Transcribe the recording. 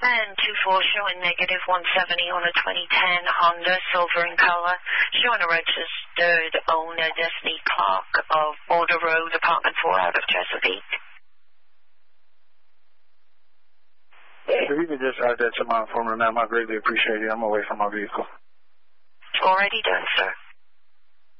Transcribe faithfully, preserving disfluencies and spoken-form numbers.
And two four showing negative one seventy on a twenty ten Honda, silver in color, showing a registered owner, Destiny Clark of Border Road, apartment four out of Chesapeake. If you could just add that to my informant, ma'am, I greatly appreciate it. I'm away from my vehicle. Already done, sir.